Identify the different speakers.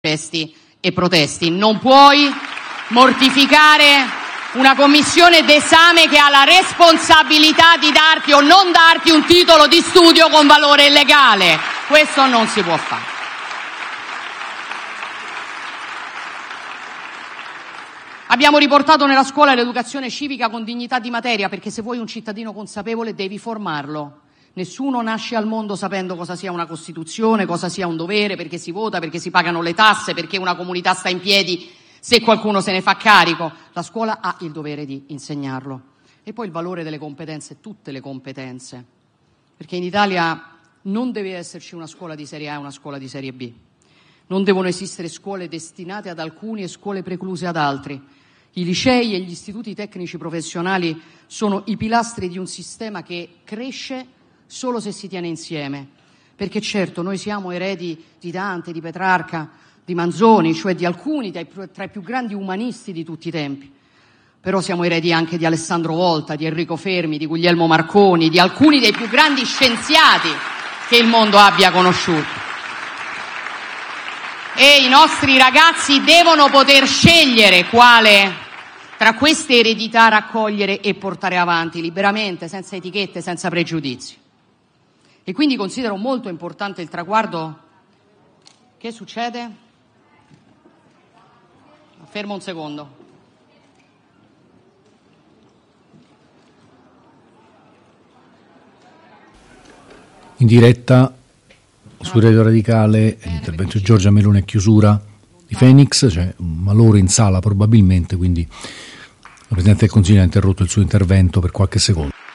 Speaker 1: manifesti e protesti. Non puoi mortificare una commissione d'esame che ha la responsabilità di darti o non darti un titolo di studio con valore legale. Questo non si può fare. Abbiamo riportato nella scuola l'educazione civica con dignità di materia, perché se vuoi un cittadino consapevole devi formarlo. Nessuno nasce al mondo sapendo cosa sia una Costituzione, cosa sia un dovere, perché si vota, perché si pagano le tasse, perché una comunità sta in piedi se qualcuno se ne fa carico. La scuola ha il dovere di insegnarlo. E poi il valore delle competenze, tutte le competenze, perché in Italia non deve esserci una scuola di serie A e una scuola di serie B. Non devono esistere scuole destinate ad alcuni e scuole precluse ad altri. I licei e gli istituti tecnici professionali sono i pilastri di un sistema che cresce solo se si tiene insieme. Perché certo, noi siamo eredi di Dante, di Petrarca, di Manzoni, cioè di alcuni tra i più grandi umanisti di tutti i tempi. Però siamo eredi anche di Alessandro Volta, di Enrico Fermi, di Guglielmo Marconi, di alcuni dei più grandi scienziati che il mondo abbia conosciuto. E i nostri ragazzi devono poter scegliere quale tra queste eredità raccogliere e portare avanti liberamente, senza etichette, senza pregiudizi. E quindi considero molto importante il traguardo. Che succede? Fermo un secondo.
Speaker 2: In diretta su Radio Radicale l'intervento di Giorgia Meloni a chiusura di Phoenix, c'è un malore in sala probabilmente, quindi il Presidente del Consiglio ha interrotto il suo intervento per qualche secondo.